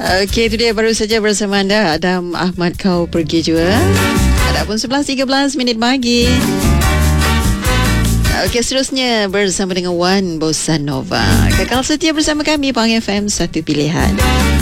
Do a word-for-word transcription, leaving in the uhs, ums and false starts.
Okey, itu dia baru saja bersama anda Adam Ahmad Kau Pergi Jua. Adapun sebelas tiga belas minit pagi. Okey, seterusnya bersama dengan Wan Bossa Nova. Kekal setia bersama kami Pang F M, satu pilihan.